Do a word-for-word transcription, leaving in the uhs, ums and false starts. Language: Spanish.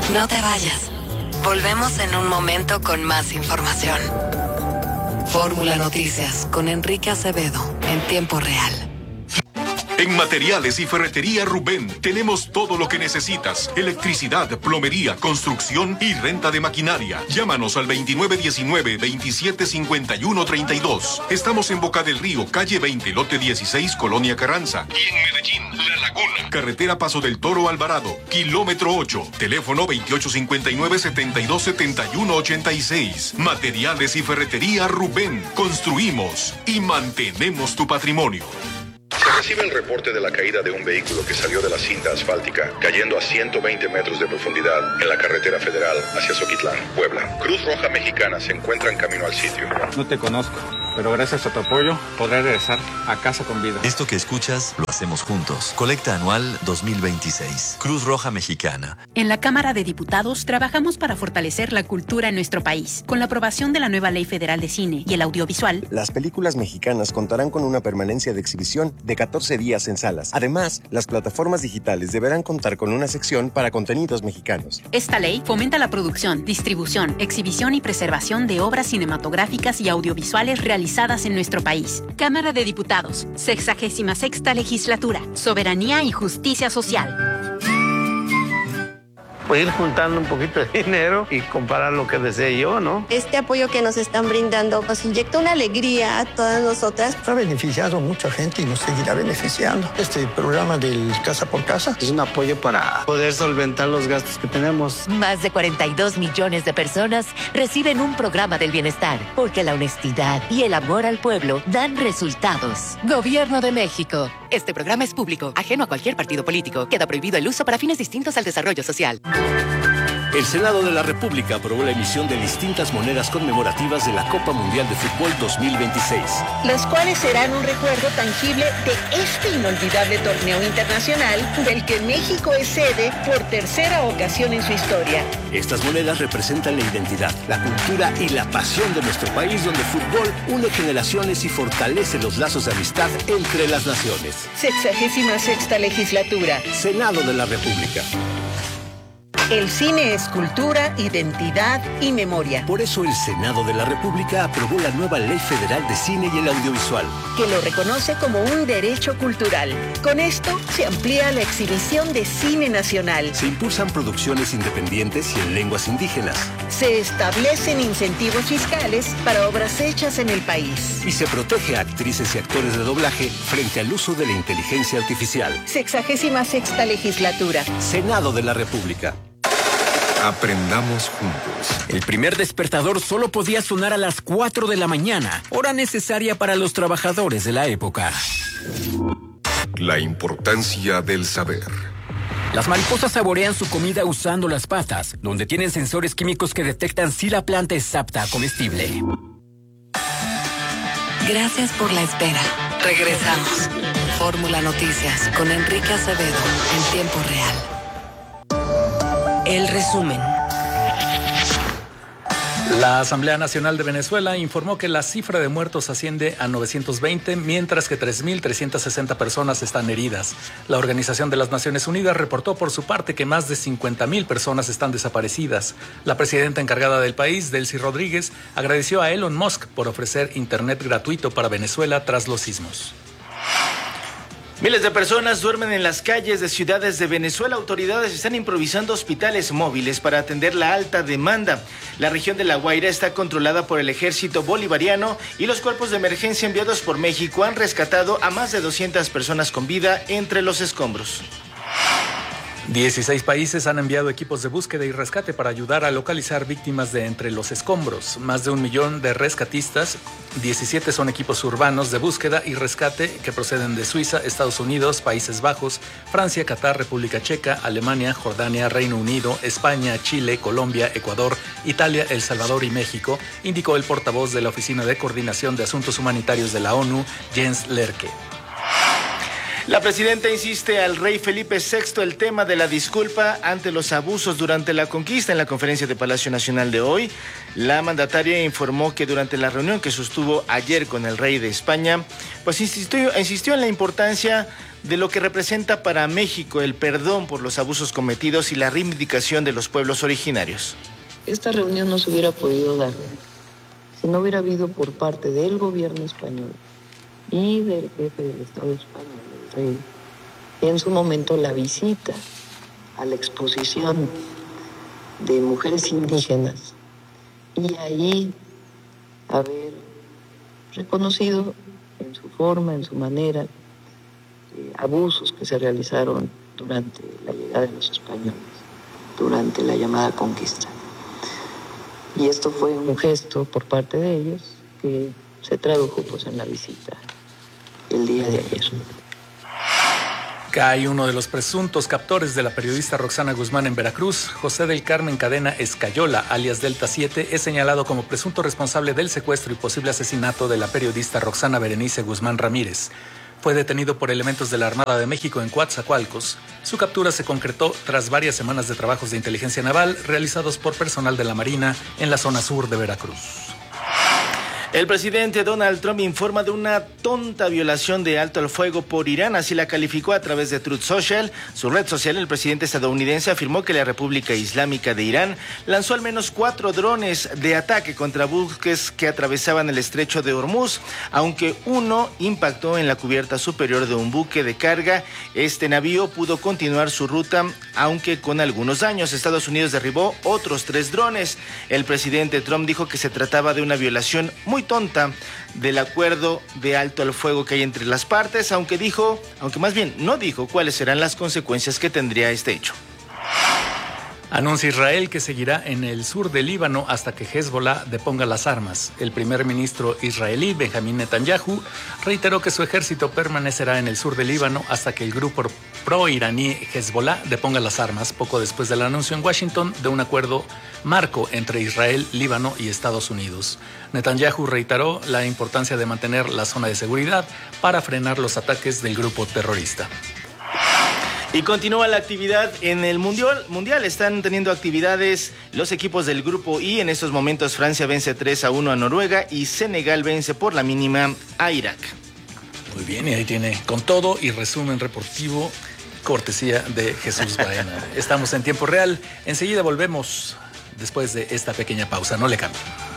No te vayas. Volvemos en un momento con más información. Fórmula Noticias con Enrique Acevedo en tiempo real. En Materiales y Ferretería Rubén tenemos todo lo que necesitas. Electricidad, plomería, construcción y renta de maquinaria. Llámanos al veintinueve diecinueve, veintisiete cincuenta y uno treinta y dos. Estamos en Boca del Río, calle veinte, lote dieciséis, Colonia Carranza. Y en Medellín, La Laguna. Carretera Paso del Toro Alvarado, kilómetro ocho. Teléfono veintiocho cincuenta y nueve, setenta y dos setenta y uno ochenta y seis. Materiales y Ferretería Rubén. Construimos y mantenemos tu patrimonio. Se recibe el reporte de la caída de un vehículo que salió de la cinta asfáltica, cayendo a ciento veinte metros de profundidad en la carretera federal hacia Zoquitlán, Puebla. Cruz Roja Mexicana se encuentra en camino al sitio. No te conozco, pero gracias a tu apoyo podré regresar a casa con vida. Esto que escuchas lo hacemos juntos. Colecta anual dos mil veintiséis. Cruz Roja Mexicana. En la Cámara de Diputados trabajamos para fortalecer la cultura en nuestro país. Con la aprobación de la nueva Ley Federal de Cine y el Audiovisual, las películas mexicanas contarán con una permanencia de exhibición de catorce días en salas. Además, las plataformas digitales deberán contar con una sección para contenidos mexicanos. Esta ley fomenta la producción, distribución, exhibición y preservación de obras cinematográficas y audiovisuales realizadas en nuestro país. Cámara de Diputados, sexagésima sexta legislatura, soberanía y justicia social. Pues ir juntando un poquito de dinero y comprar lo que desee yo, ¿no? Este apoyo que nos están brindando nos inyecta una alegría a todas nosotras. Ha beneficiado a mucha gente y nos seguirá beneficiando. Este programa del Casa por Casa es un apoyo para poder solventar los gastos que tenemos. Más de cuarenta y dos millones de personas reciben un programa del bienestar, porque la honestidad y el amor al pueblo dan resultados. Gobierno de México. Este programa es público, ajeno a cualquier partido político. Queda prohibido el uso para fines distintos al desarrollo social. El Senado de la República aprobó la emisión de distintas monedas conmemorativas de la Copa Mundial de Fútbol dos mil veintiséis. Las cuales serán un recuerdo tangible de este inolvidable torneo internacional del que México es sede por tercera ocasión en su historia. Estas monedas representan la identidad, la cultura y la pasión de nuestro país, donde el fútbol une generaciones y fortalece los lazos de amistad entre las naciones. Sexagésima sexta legislatura. Senado de la República. El cine es cultura, identidad y memoria. Por eso el Senado de la República aprobó la nueva Ley Federal de Cine y el Audiovisual, que lo reconoce como un derecho cultural. Con esto se amplía la exhibición de cine nacional. Se impulsan producciones independientes y en lenguas indígenas. Se establecen incentivos fiscales para obras hechas en el país. Y se protege a actrices y actores de doblaje frente al uso de la inteligencia artificial. Sexagésima sexta legislatura. Senado de la República. Aprendamos juntos. El primer despertador solo podía sonar a las cuatro de la mañana, hora necesaria para los trabajadores de la época. La importancia del saber. Las mariposas saborean su comida usando las patas, donde tienen sensores químicos que detectan si la planta es apta a comestible. Gracias por la espera. Regresamos. Fórmula Noticias con Enrique Acevedo en tiempo real. El resumen. La Asamblea Nacional de Venezuela informó que la cifra de muertos asciende a novecientos veinte, mientras que tres mil trescientas sesenta personas están heridas. La Organización de las Naciones Unidas reportó por su parte que más de cincuenta mil personas están desaparecidas. La presidenta encargada del país, Delcy Rodríguez, agradeció a Elon Musk por ofrecer internet gratuito para Venezuela tras los sismos. Miles de personas duermen en las calles de ciudades de Venezuela. Autoridades están improvisando hospitales móviles para atender la alta demanda. La región de La Guaira está controlada por el ejército bolivariano y los cuerpos de emergencia enviados por México han rescatado a más de doscientas personas con vida entre los escombros. dieciséis países han enviado equipos de búsqueda y rescate para ayudar a localizar víctimas de entre los escombros. Más de un millón de rescatistas, diecisiete son equipos urbanos de búsqueda y rescate que proceden de Suiza, Estados Unidos, Países Bajos, Francia, Qatar, República Checa, Alemania, Jordania, Reino Unido, España, Chile, Colombia, Ecuador, Italia, El Salvador y México, indicó el portavoz de la Oficina de Coordinación de Asuntos Humanitarios de la ONU, Jens Lerke. La presidenta insiste al rey Felipe sexto el tema de la disculpa ante los abusos durante la conquista. En la conferencia de Palacio Nacional de hoy, la mandataria informó que durante la reunión que sostuvo ayer con el rey de España, pues insistió, insistió en la importancia de lo que representa para México el perdón por los abusos cometidos y la reivindicación de los pueblos originarios. Esta reunión no se hubiera podido dar si no hubiera habido por parte del gobierno español y del jefe del Estado español, el rey, en su momento la visita a la exposición de mujeres indígenas y ahí haber reconocido en su forma, en su manera, eh, abusos que se realizaron durante la llegada de los españoles, durante la llamada conquista. Y esto fue un gesto por parte de ellos que se tradujo pues en la visita el día de ayer. Cae uno de los presuntos captores de la periodista Roxana Guzmán en Veracruz. José del Carmen Cadena Escayola, alias Delta siete, es señalado como presunto responsable del secuestro y posible asesinato de la periodista Roxana Berenice Guzmán Ramírez. Fue detenido por elementos de la Armada de México en Coatzacoalcos. Su captura se concretó tras varias semanas de trabajos de inteligencia naval realizados por personal de la Marina en la zona sur de Veracruz. El presidente Donald Trump informa de una tonta violación de alto al fuego por Irán, así la calificó a través de Truth Social. Su red social, el presidente estadounidense afirmó que la República Islámica de Irán lanzó al menos cuatro drones de ataque contra buques que atravesaban el estrecho de Hormuz, aunque uno impactó en la cubierta superior de un buque de carga. Este navío pudo continuar su ruta, aunque con algunos daños. Estados Unidos derribó otros tres drones. El presidente Trump dijo que se trataba de una violación muy tonta del acuerdo de alto al fuego que hay entre las partes, aunque dijo, aunque más bien no dijo cuáles serán las consecuencias que tendría este hecho. Anuncia Israel que seguirá en el sur del Líbano hasta que Hezbollah deponga las armas. El primer ministro israelí, Benjamín Netanyahu, reiteró que su ejército permanecerá en el sur del Líbano hasta que el grupo pro-iraní Hezbollah deponga las armas, poco después del anuncio en Washington de un acuerdo marco entre Israel, Líbano y Estados Unidos. Netanyahu reiteró la importancia de mantener la zona de seguridad para frenar los ataques del grupo terrorista. Y continúa la actividad en el mundial. mundial. Están teniendo actividades los equipos del grupo I. En estos momentos Francia vence tres a uno a Noruega y Senegal vence por la mínima a Irak. Muy bien, y ahí tiene con todo y resumen deportivo, cortesía de Jesús Baena. Estamos en tiempo real. Enseguida volvemos después de esta pequeña pausa. No le cambien.